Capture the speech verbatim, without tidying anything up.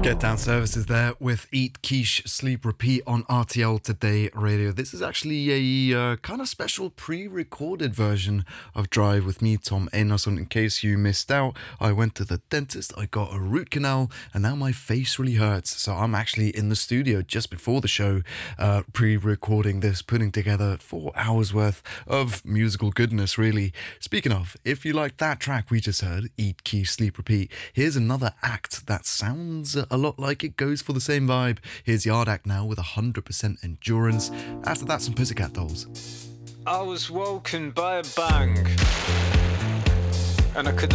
Get Down Services there with Eat, Quiche, Sleep, Repeat on R T L Today Radio. This is actually a uh, kind of special pre-recorded version of Drive with me, Tom Einarsson. In case you missed out, I went to the dentist, I got a root canal, and now my face really hurts. So I'm actually in the studio just before the show, uh, pre-recording this, putting together four hours worth of musical goodness, really. Speaking of, if you like that track we just heard, Eat, Quiche, Sleep, Repeat, here's another act that sounds a lot like it goes for the same vibe. Here's Yard Act now with one hundred percent Endurance. After that, some Pussycat Dolls. I was woken by a bang, and I could